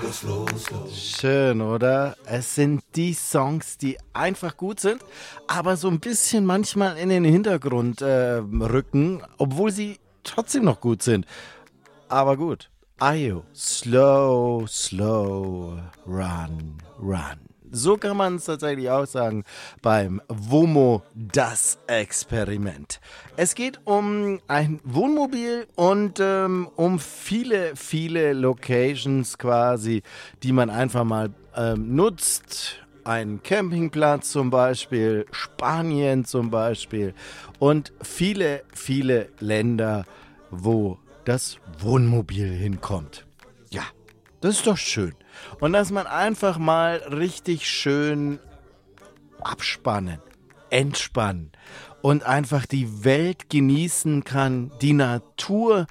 Schön, oder? Es sind die Songs, die einfach gut sind, aber so ein bisschen manchmal in den Hintergrund rücken, obwohl sie trotzdem noch gut sind. Aber gut. Ayo, slow, slow, run, run. So kann man es tatsächlich auch sagen beim WOMO, das Experiment. Es geht um ein Wohnmobil und um viele, viele Locations quasi, die man einfach mal nutzt. Ein Campingplatz zum Beispiel, Spanien zum Beispiel und viele, viele Länder, wo das Wohnmobil hinkommt. Ja, das ist doch schön. Und dass man einfach mal richtig schön abspannen, entspannen und einfach die Welt genießen kann, die Naturwelt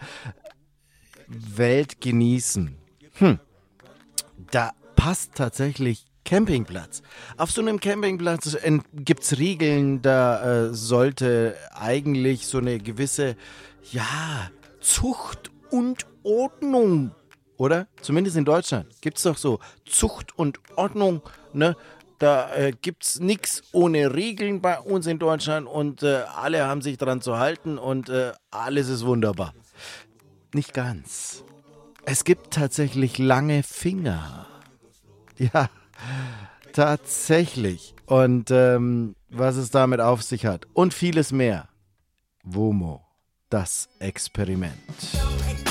genießen. Da passt tatsächlich Campingplatz. Auf so einem Campingplatz gibt es Regeln, da sollte eigentlich so eine gewisse, ja, Zucht und Ordnung, oder? Zumindest in Deutschland gibt es doch so Zucht und Ordnung, ne? Da gibt's nichts ohne Regeln bei uns in Deutschland und alle haben sich dran zu halten und alles ist wunderbar. Nicht ganz. Es gibt tatsächlich lange Finger. Ja, tatsächlich. Und was es damit auf sich hat. Und vieles mehr. WOMO, das Experiment.